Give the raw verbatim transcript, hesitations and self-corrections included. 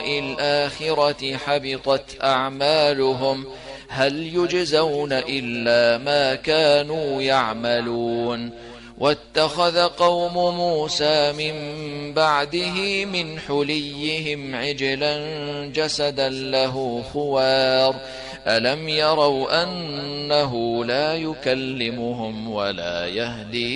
الآخرة حبطت أعمالهم هل يجزون إلا ما كانوا يعملون واتخذ قوم موسى من بعده من حليهم عجلا جسدا له خوار ألم يروا أنه لا يكلمهم ولا يهدي